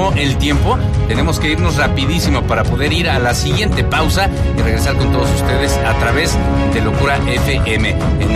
rapidísimo el tiempo. Tenemos que irnos rapidísimo para poder ir a la siguiente pausa y regresar con todos ustedes a través de Locura FM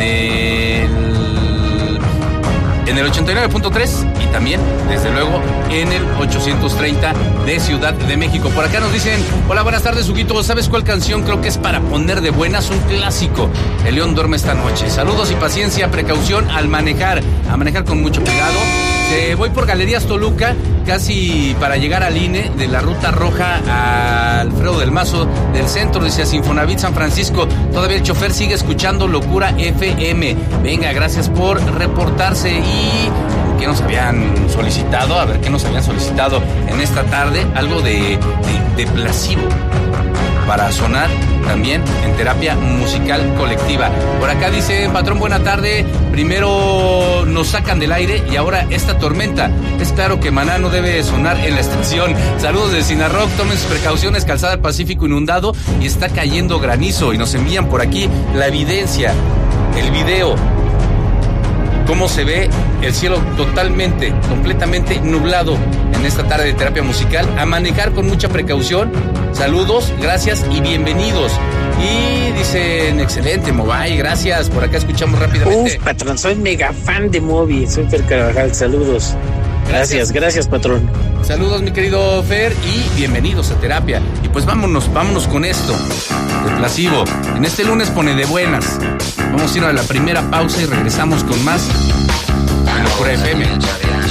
en el 89.3 y también, desde luego, en el 830 de Ciudad de México. Por acá nos dicen: hola, buenas tardes, Huguito. ¿Sabes cuál canción creo que es para poner de buenas? Un clásico. El león duerme esta noche. Saludos y paciencia, precaución al manejar. A manejar con mucho cuidado. Voy por Galerías Toluca, casi para llegar al INE, de la Ruta Roja a Alfredo del Mazo, del centro, dice, a Sinfonavit San Francisco. Todavía el chofer sigue escuchando Locura FM. Venga, gracias por reportarse. Y ¿qué nos habían solicitado? A ver, ¿qué nos habían solicitado en esta tarde? Algo de placebo para sonar también en terapia musical colectiva. Por acá dice: patrón, buena tarde. Primero nos sacan del aire y ahora esta tormenta. Es claro que Maná no debe sonar en la estación. Saludos de Sinarrock, tomen sus precauciones. Calzada del Pacífico inundado y está cayendo granizo. Y nos envían por aquí la evidencia, el video. Cómo se ve el cielo totalmente, completamente nublado en esta tarde de terapia musical. A manejar con mucha precaución. Saludos, gracias y bienvenidos. Y dicen: excelente, Mobay, gracias. Por acá escuchamos rápidamente. Patrón, soy mega fan de Moby. Super Carvajal, saludos. Gracias, patrón. Saludos, mi querido Fer, y bienvenidos a terapia. Y pues vámonos con esto, de placebo. En este lunes pone de buenas. Vamos a ir a la primera pausa y regresamos con más en Locura FM.